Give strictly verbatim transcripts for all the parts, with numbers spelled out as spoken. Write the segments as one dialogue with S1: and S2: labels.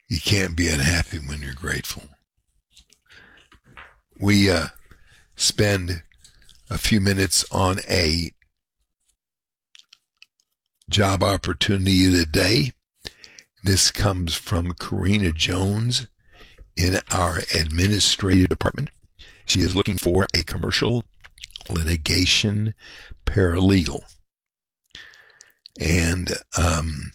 S1: You can't be unhappy when you're grateful. We uh, spend a few minutes on a job opportunity today. This comes from Karina Jones in our administrative department. She is looking for a commercial litigation paralegal. And um,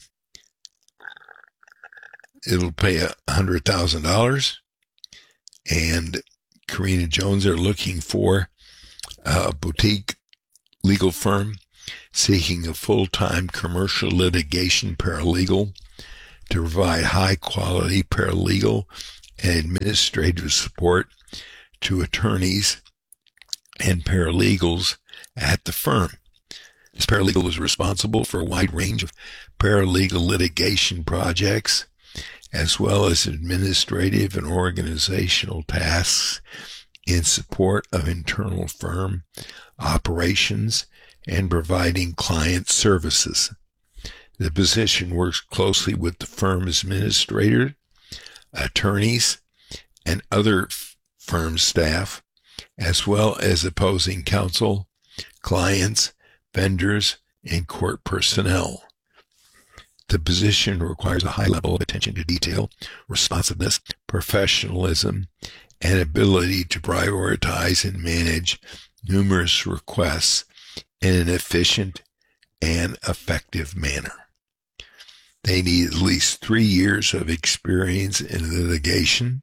S1: it'll pay one hundred thousand dollars. And Karina Jones are looking for a boutique legal firm seeking a full-time commercial litigation paralegal to provide high-quality paralegal and administrative support to attorneys and paralegals at the firm. This paralegal is responsible for a wide range of paralegal litigation projects, as well as administrative and organizational tasks in support of internal firm operations and providing client services. The position works closely with the firm's administrator, attorneys, and other firm staff, as well as opposing counsel, clients, vendors, and court personnel. The position requires a high level of attention to detail, responsiveness, professionalism, and ability to prioritize and manage numerous requests in an efficient and effective manner. They need at least three years of experience in litigation,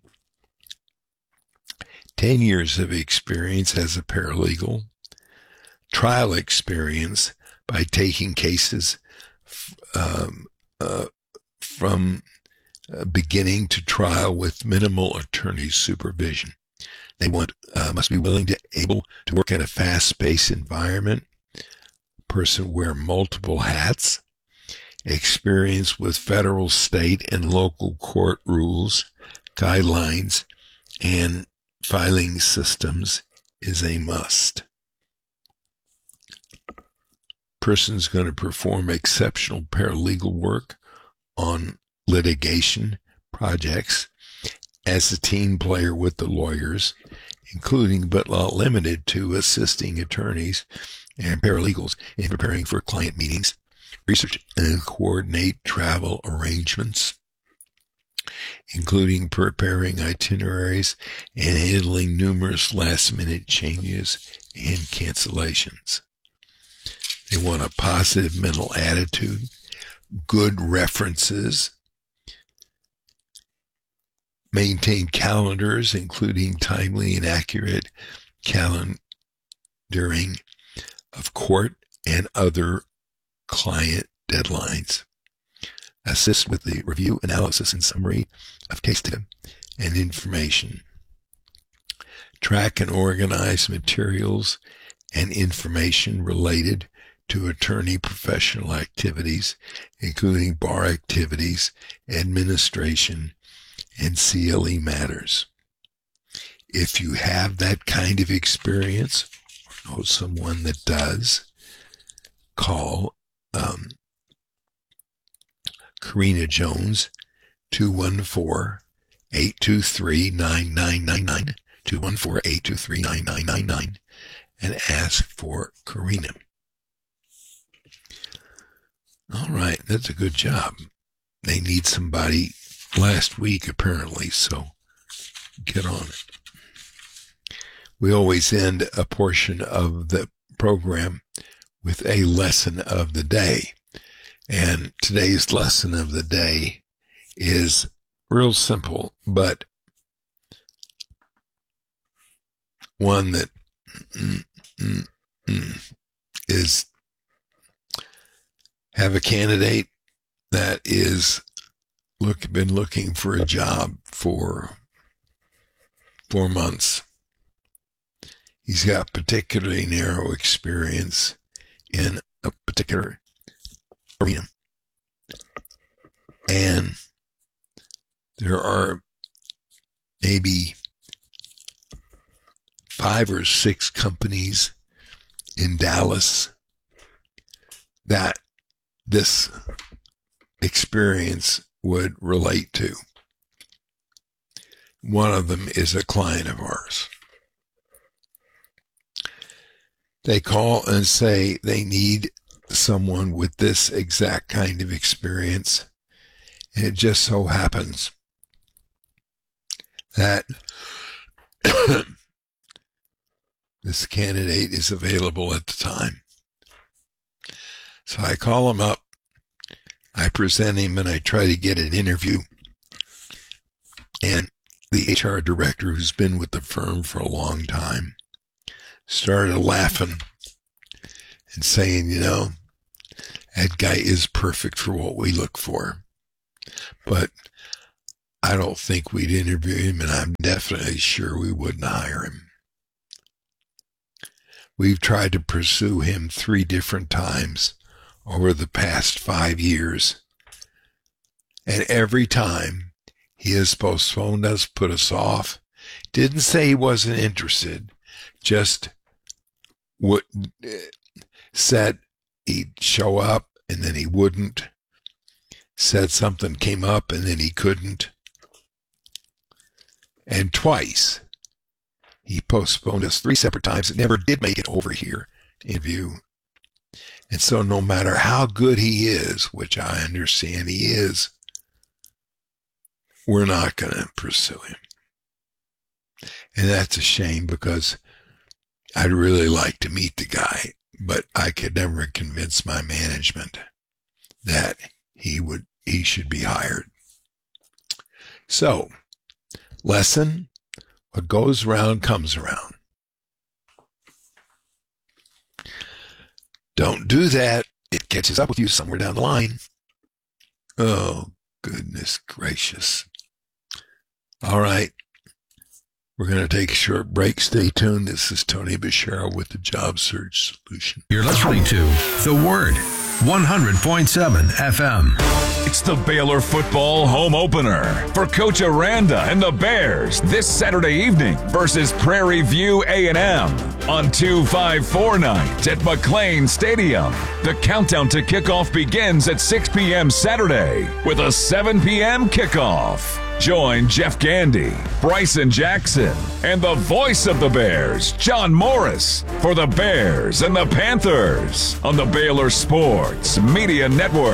S1: ten years of experience as a paralegal, trial experience by taking cases um, uh, from uh, beginning to trial with minimal attorney supervision. They want uh, must be willing to able to work in a fast-paced environment. Person wear multiple hats. Experience with federal, state, and local court rules, guidelines, and filing systems is a must. Person's going to perform exceptional paralegal work on litigation projects as a team player with the lawyers, including but not limited to assisting attorneys and paralegals in preparing for client meetings, research and coordinate travel arrangements, including preparing itineraries and handling numerous last-minute changes and cancellations. They want a positive mental attitude, good references, maintain calendars, including timely and accurate calendaring of court and other client deadlines. Assist with the review, analysis, and summary of case data and information. Track and organize materials and information related to attorney professional activities, including bar activities, administration, and C L E matters. If you have that kind of experience, or know someone that does, call um, Karina Jones, two one four, eight two three, nine nine nine nine, two one four, eight two three, nine nine nine nine, and ask for Karina. All right, that's a good job. They need somebody last week, apparently, so get on it. We always end a portion of the program with a lesson of the day. And today's lesson of the day is real simple, but one that mm, mm, mm, is have a candidate that is look been looking for a job for four months. He's got particularly narrow experience in a particular arena. And there are maybe five or six companies in Dallas that this experience would relate to. One of them is a client of ours. They call and say they need someone with this exact kind of experience. And it just so happens that this candidate is available at the time. So I call him up, I present him, and I try to get an interview. And the H R director, who's been with the firm for a long time, started laughing and saying, you know, that guy is perfect for what we look for. But I don't think we'd interview him, and I'm definitely sure we wouldn't hire him. We've tried to pursue him three different times over the past five years. And every time he has postponed us, put us off, didn't say he wasn't interested, just would, said he'd show up and then he wouldn't, said something came up and then he couldn't. And twice he postponed us three separate times. It never did make it over here in view. And so no matter how good he is, which I understand he is, we're not going to pursue him. And that's a shame, because I'd really like to meet the guy, but I could never convince my management that he would, he should be hired. So, lesson, what goes around comes around. Don't do that. It catches up with you somewhere down the line. Oh, goodness gracious. All right. We're going to take a short break. Stay tuned. This is Tony Bashara with the Job Search Solution.
S2: You're listening to The Word, one hundred point seven F M.
S3: It's the Baylor football home opener for Coach Aranda and the Bears this Saturday evening versus Prairie View A and M on two five four night at McLean Stadium. The countdown to kickoff begins at six p.m. Saturday with a seven p.m. kickoff. Join Jeff Gandy, Bryson Jackson, and the voice of the Bears, John Morris, for the Bears and the Panthers on the Baylor Sports Media Network.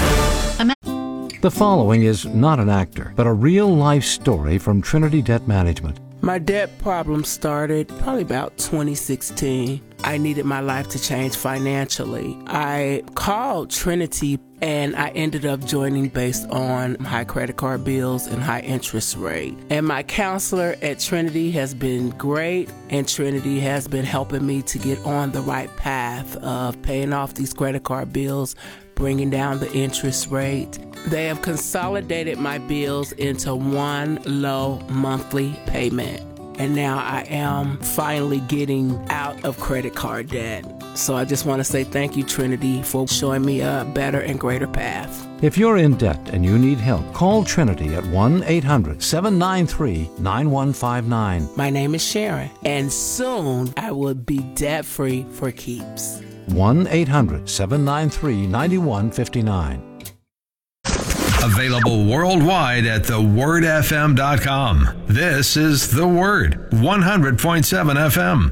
S4: The following is not an actor, but a real-life story from Trinity Debt Management.
S5: My debt problem started probably about twenty sixteen. I needed my life to change financially. I called Trinity and I ended up joining based on high credit card bills and high interest rate. And my counselor at Trinity has been great, and Trinity has been helping me to get on the right path of paying off these credit card bills, bringing down the interest rate. They have consolidated my bills into one low monthly payment. And now I am finally getting out of credit card debt. So I just want to say thank you, Trinity, for showing me a better and greater path.
S4: If you're in debt and you need help, call Trinity at one eight hundred seven nine three nine one five nine.
S5: My name is Sharon, and soon I will be debt-free for keeps.
S4: one eight hundred seven nine three nine one five nine.
S2: Available worldwide at the word f m dot com. This is The Word, one hundred point seven F M.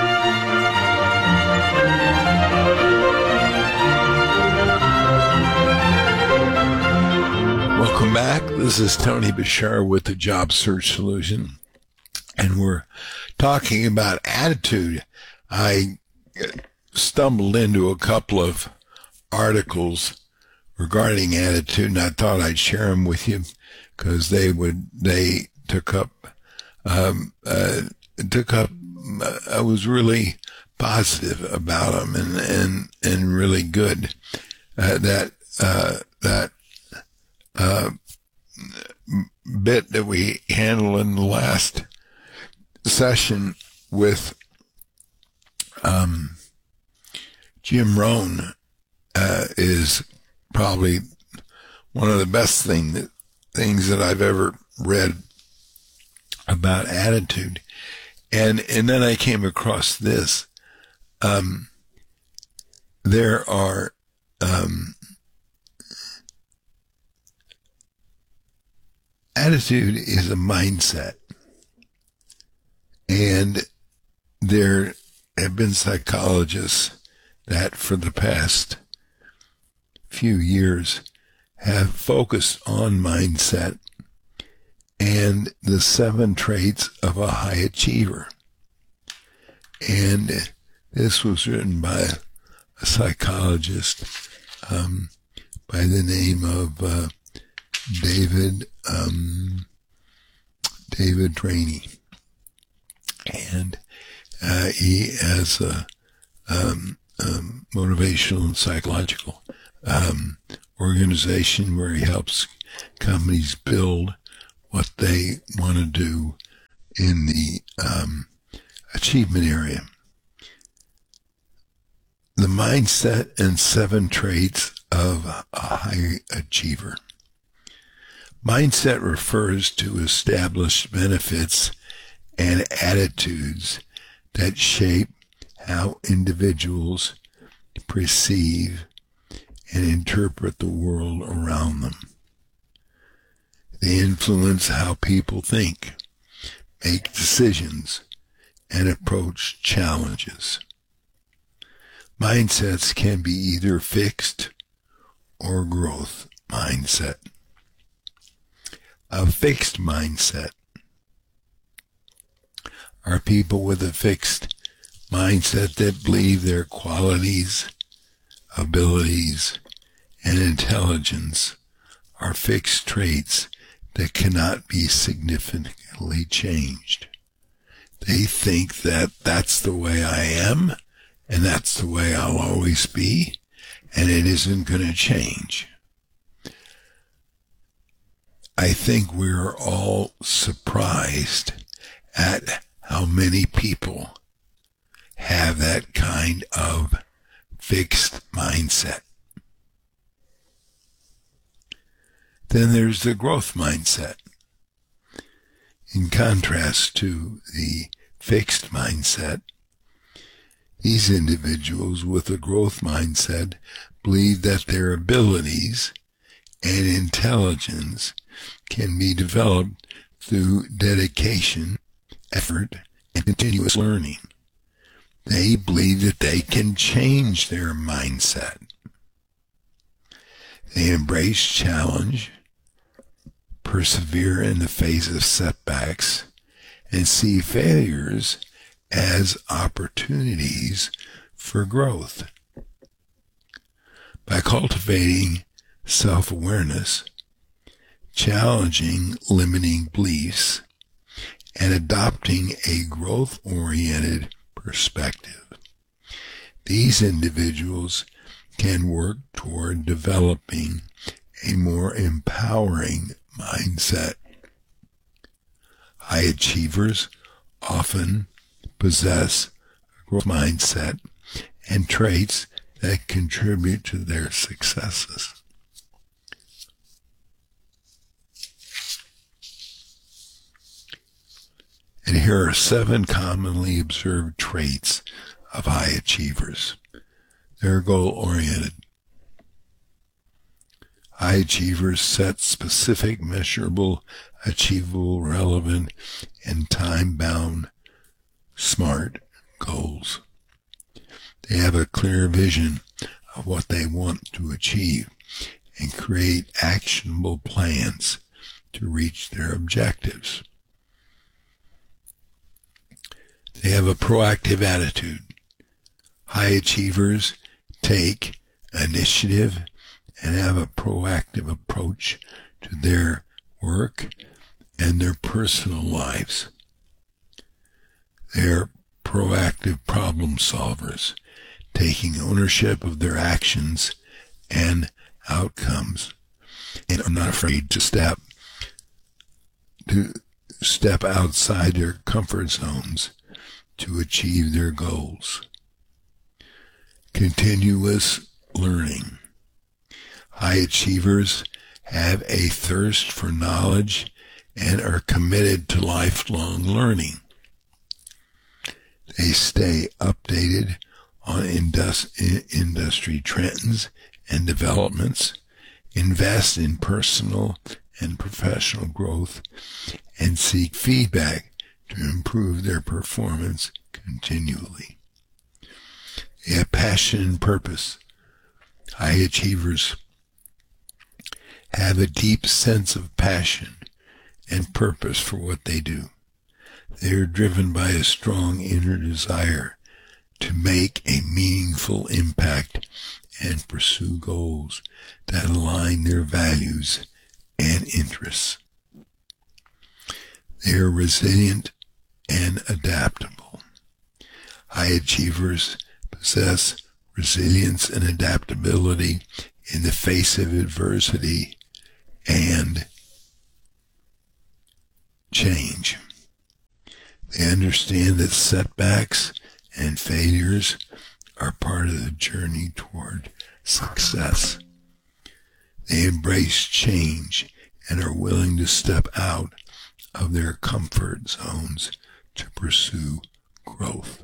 S1: Welcome back. This is Tony Bashara with the Job Search Solution, and we're talking about attitude. I stumbled into a couple of articles regarding attitude, and I thought I'd share them with you because they would they took up um, uh, took up. Uh, I was really positive about them and and and really good. Uh, that uh, that uh, bit that we handled in the last session with um, Jim Rohn uh, is probably one of the best thing that, things that I've ever read about attitude. And and then I came across this. Um, there are um, attitude is a mindset. And there have been psychologists that for the past few years have focused on mindset and the seven traits of a high achiever. And this was written by a psychologist um, by the name of uh, David um, David Rainey. And uh, he has a um, um, motivational and psychological um, organization where he helps companies build what they want to do in the um, achievement area. The mindset and seven traits of a high achiever. Mindset refers to established benefits and attitudes that shape how individuals perceive and interpret the world around them. They influence how people think, make decisions, and approach challenges. Mindsets can be either fixed or growth mindset. A fixed mindset are people with a fixed mindset that believe their qualities, abilities, and intelligence are fixed traits that cannot be significantly changed. They think that that's the way I am, and that's the way I'll always be, and it isn't going to change. I think we're all surprised at how many people have that kind of fixed mindset. Then there's the growth mindset. In contrast to the fixed mindset, these individuals with a growth mindset believe that their abilities and intelligence can be developed through dedication, effort, and continuous learning. They believe that they can change their mindset. They embrace challenge, persevere in the face of setbacks, and see failures as opportunities for growth. By cultivating self-awareness, challenging limiting beliefs, and adopting a growth-oriented perspective, these individuals can work toward developing a more empowering mindset. High achievers often possess a growth mindset and traits that contribute to their successes. And here are seven commonly observed traits of high achievers. They're goal-oriented. High achievers set specific, measurable, achievable, relevant, and time-bound, SMART goals. They have a clear vision of what they want to achieve and create actionable plans to reach their objectives. They have a proactive attitude. High achievers take initiative and have a proactive approach to their work and their personal lives. They're proactive problem solvers, taking ownership of their actions and outcomes, and are not afraid to step to step outside their comfort zones to achieve their goals. Continuous learning. High achievers have a thirst for knowledge and are committed to lifelong learning. They stay updated on indus- industry trends and developments, invest in personal and professional growth, and seek feedback to improve their performance continually. They have passion and purpose. High achievers have a deep sense of passion and purpose for what they do. They are driven by a strong inner desire to make a meaningful impact and pursue goals that align their values and interests. They are resilient and adaptable. High achievers possess resilience and adaptability in the face of adversity and change. They understand that setbacks and failures are part of the journey toward success. They embrace change and are willing to step out of their comfort zones to pursue growth.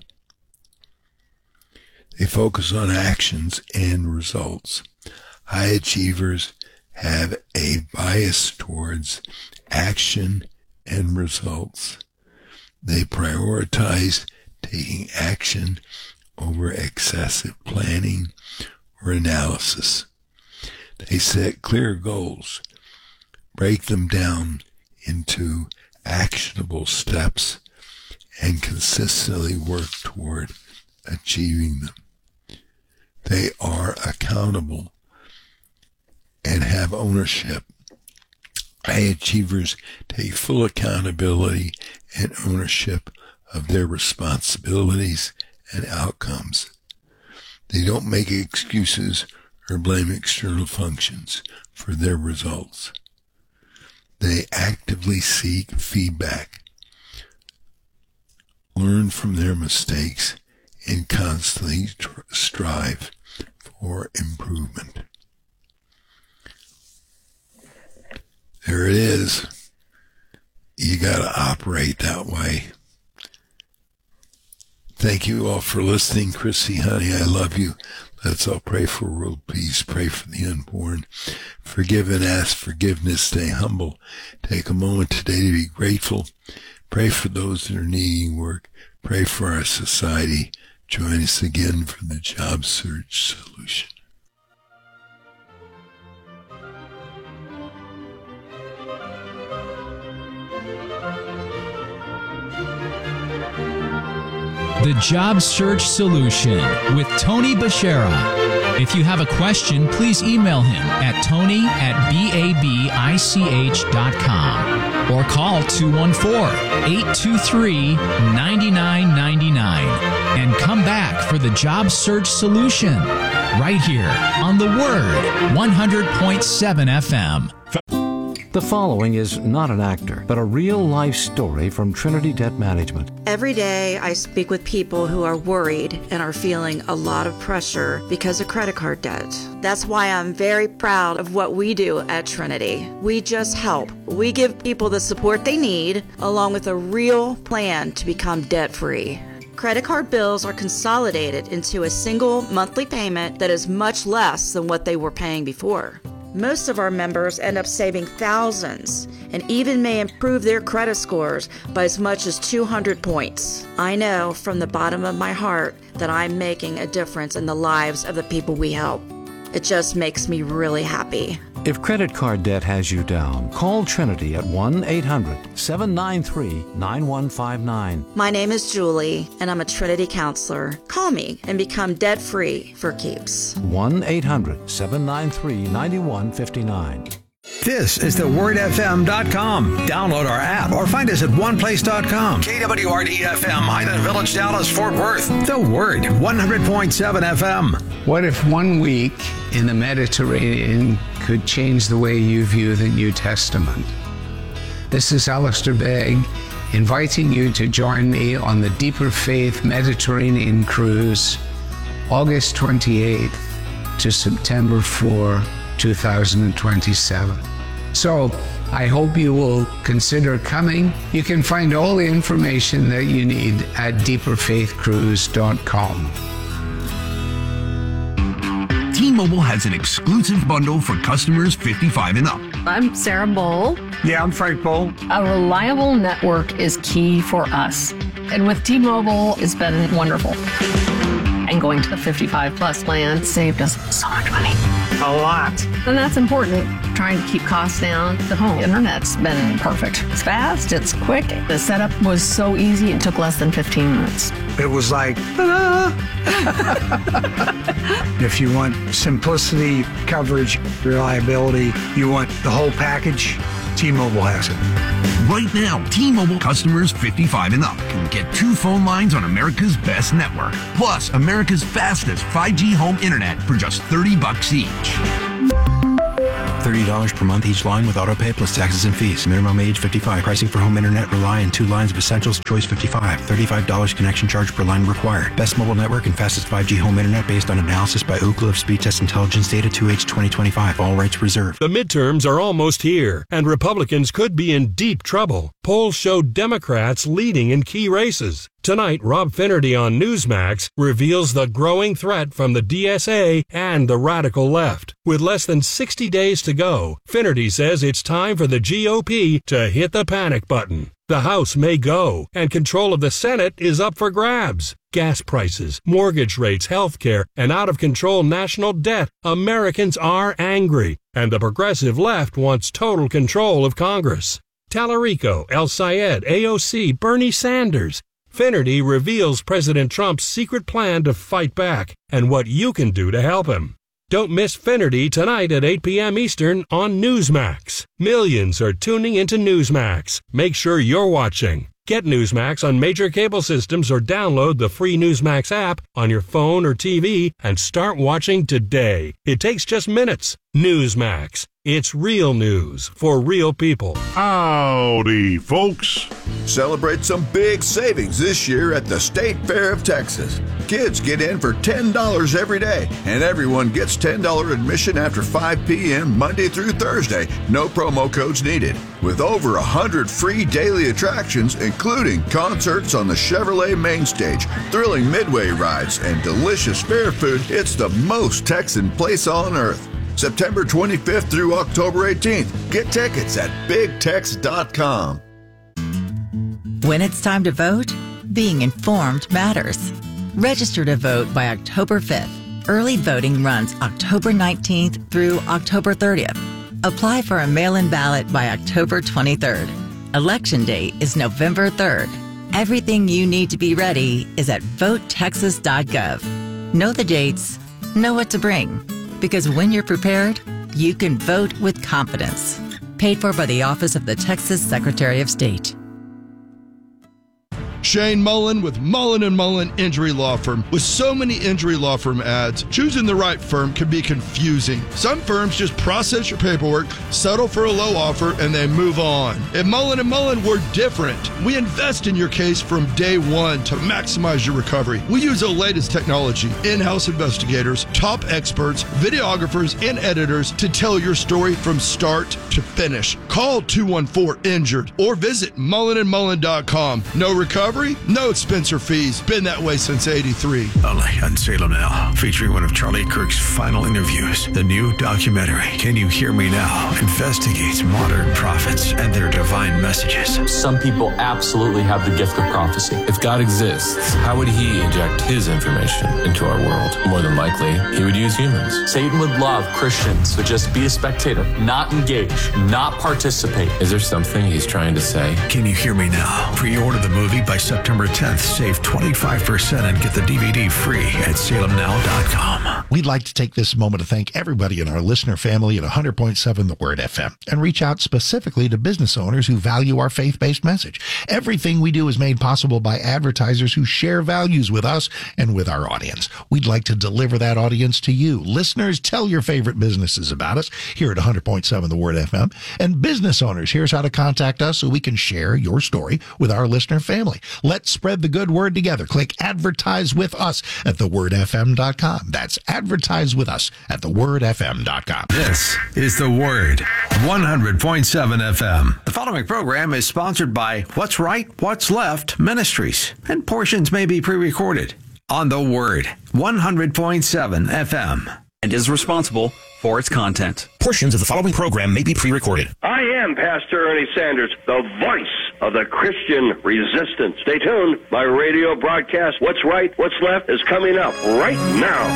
S1: They focus on actions and results. High achievers have a bias towards action and results. They prioritize taking action over excessive planning or analysis. They set clear goals, break them down into actionable steps, and consistently work toward achieving them. They are accountable and have ownership. High achievers take full accountability and ownership of their responsibilities and outcomes. They don't make excuses or blame external functions for their results. They actively seek feedback, learn from their mistakes, and constantly tr- strive for improvement. There it is. You got to operate that way. Thank you all for listening. Chrissy, honey, I love you. Let's all pray for world peace. Pray for the unborn. Forgive and ask forgiveness. Stay humble. Take a moment today to be grateful. Pray for those that are needing work. Pray for our society. Join us again for the Job Search Solution.
S6: The Job Search Solution with Tony Bashara. If you have a question, please email him at tony at b a b i c h dot com or call two one four, eight two three, nine nine nine nine and come back for the Job Search Solution right here on The Word one hundred point seven F M.
S4: The following is not an actor, but a real-life story from Trinity Debt Management.
S7: Every day I speak with people who are worried and are feeling a lot of pressure because of credit card debt. That's why I'm very proud of what we do at Trinity. We just help. We give people the support they need, along with a real plan to become debt-free. Credit card bills are consolidated into a single monthly payment that is much less than what they were paying before. Most of our members end up saving thousands and even may improve their credit scores by as much as two hundred points. I know from the bottom of my heart that I'm making a difference in the lives of the people we help. It just makes me really happy.
S4: If credit card debt has you down, call Trinity at one eight hundred, seven nine three, nine one five nine.
S7: My name is Julie, and I'm a Trinity counselor. Call me and become debt-free for keeps.
S4: one eight hundred, seven nine three, nine one five nine.
S2: This is the word f m dot com. Download our app or find us at one place dot com. K W R D F M, Highland Village, Dallas, Fort Worth. The Word, one hundred point seven F M.
S8: What if one week in the Mediterranean could change the way you view the New Testament? This is Alistair Begg, inviting you to join me on the Deeper Faith Mediterranean Cruise, August twenty-eighth to September fourth, two thousand twenty-seven. So I hope you will consider coming. You can find all the information that you need at deeper faith cruise dot com.
S9: Team T-Mobile has an exclusive bundle for customers fifty-five and up.
S10: I'm Sarah Bowl.
S11: Yeah, I'm Frank Bowl.
S10: A reliable network is key for us. And with T-Mobile, it's been wonderful. And going to the fifty-five plus plan saved us so much money.
S11: A lot.
S10: And that's important. Trying to keep costs down. The home internet's been perfect. It's fast, it's quick. The setup was so easy, it took less than fifteen minutes.
S11: It was like, ah. If you want simplicity, coverage, reliability, you want the whole package, T-Mobile has it.
S9: Right now, T-Mobile customers fifty-five and up can get two phone lines on America's best network, plus America's fastest five G home internet for just thirty bucks each.
S12: thirty dollars per month each line with auto pay plus taxes and fees. Minimum age fifty-five. Pricing for home internet rely on two lines of essentials. Choice fifty-five. thirty-five dollars connection charge per line required. Best mobile network and fastest five G home internet based on analysis by Ookla of Speed Test Intelligence data two H twenty twenty-five. All rights reserved.
S13: The midterms are almost here, and Republicans could be in deep trouble. Polls show Democrats leading in key races. Tonight, Rob Finnerty on Newsmax reveals the growing threat from the D S A and the radical left. With less than sixty days to go, Finnerty says it's time for the G O P to hit the panic button. The House may go, and control of the Senate is up for grabs. Gas prices, mortgage rates, health care, and out-of-control national debt. Americans are angry, and the progressive left wants total control of Congress. Tallarico, El Sayed, A O C, Bernie Sanders. Finnerty reveals President Trump's secret plan to fight back and what you can do to help him. Don't miss Finnerty tonight at eight p.m. Eastern on Newsmax. Millions are tuning into Newsmax. Make sure you're watching. Get Newsmax on major cable systems or download the free Newsmax app on your phone or T V and start watching today. It takes just minutes. Newsmax. It's real news for real people.
S14: Howdy, folks. Celebrate some big savings this year at the State Fair of Texas. Kids get in for ten dollars every day, and everyone gets ten dollars admission after five p.m. Monday through Thursday. No promo codes needed. With over one hundred free daily attractions, including concerts on the Chevrolet main stage, thrilling midway rides, and delicious fair food, it's the most Texan place on earth. September twenty-fifth through October eighteenth. Get tickets at big tex dot com.
S15: When it's time to vote, being informed matters. Register to vote by October fifth. Early voting runs October nineteenth through October thirtieth. Apply for a mail-in ballot by October twenty-third. Election day is November third. Everything you need to be ready is at vote texas dot gov. Know the dates, know what to bring. Because when you're prepared, you can vote with confidence. Paid for by the Office of the Texas Secretary of State.
S16: Shane Mullen with Mullen and Mullen Injury Law Firm. With so many injury law firm ads, choosing the right firm can be confusing. Some firms just process your paperwork, settle for a low offer, and they move on. At Mullen and Mullen, we're different. We invest in your case from day one to maximize your recovery. We use the latest technology, in-house investigators, top experts, videographers, and editors to tell your story from start to finish. Call two one four injured or visit mullen and mullen dot com. No recovery? No expense or fees. Been that way since eighty-three.
S17: Only on Salem Now, featuring one of Charlie Kirk's final interviews. The new documentary, Can You Hear Me Now?, investigates modern prophets and their divine messages.
S18: Some people absolutely have the gift of prophecy. If God exists, how would he inject his information into our world? More than likely, he would use humans. Satan would love Christians to just be a spectator, not engage, not participate. Is there something he's trying to say?
S17: Can You Hear Me Now? Pre-order the movie by September tenth. Save twenty-five percent and get the D V D free at salem now dot com.
S19: We'd like to take this moment to thank everybody in our listener family at one hundred point seven The Word F M and reach out specifically to business owners who value our faith-based message. Everything we do is made possible by advertisers who share values with us and with our audience. We'd like to deliver that audience to you. Listeners, tell your favorite businesses about us here at one hundred point seven The Word F M. And business owners, here's how to contact us so we can share your story with our listener family. Let's spread the good word together. Click Advertise with Us at the word f m dot com. That's Advertise with Us at the word f m dot com.
S2: This is The Word, one hundred point seven F M.
S20: The following program is sponsored by What's Right, What's Left Ministries, and portions may be pre-recorded on The Word, one hundred point seven F M.
S21: and is responsible for its content.
S22: Portions of the following program may be pre-recorded.
S23: I am Pastor Ernie Sanders, the voice of the Christian resistance. Stay tuned. My radio broadcast, What's Right, What's Left, is coming up right now.